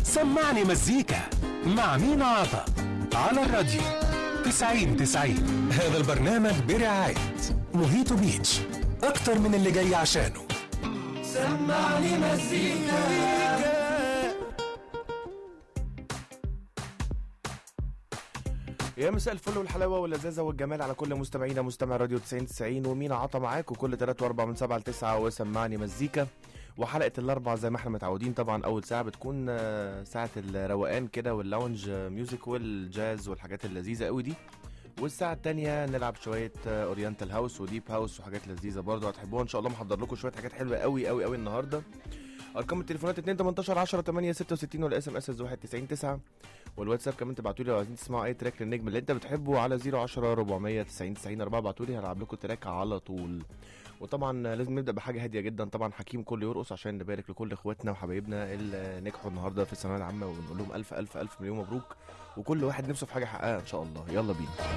سمعني مزيكا مع مينا عطا على الراديو 90-90. هذا البرنامج برعاية موهيتو بيتش، أكتر من اللي جاي عشانه. سمعني مزيكا. يا مساء الفل والحلاوه واللذاذه والجمال على كل مستمعينا مستمع راديو 90-90 ومينا عطا معاكم كل 3 و4 من 7 ل 9 وسمعني مزيكا. وحلقه الاربعاء زي ما احنا متعودين طبعا اول ساعه بتكون ساعه الروقان كده واللاونج ميوزك والجاز والحاجات اللذيذه قوي دي، والساعه الثانيه نلعب شويه اورينتال هاوس وديب هاوس وحاجات لذيذه برضه هتحبوها ان شاء الله. محضر لكم شويه حاجات حلوه قوي قوي قوي النهارده. ارقام التليفونات 2-18-10-8-66 والاس ام اس 199 والواتساب كمان تبعتوا لي لو عايزين تسمعوا اي تراك للنجم اللي انت بتحبه على 010-490-90-4. ابعتوا لي هلعب لكم تراك على طول. وطبعا لازم نبدا بحاجه هاديه جدا طبعا، حكيم كله يرقص عشان نبارك لكل اخواتنا وحبايبنا اللي نجحوا النهارده في الثانويه العامه ونقول لهم الف الف الف مليون مبروك، وكل واحد نفسه في حاجه حققها ان شاء الله. يلا بينا.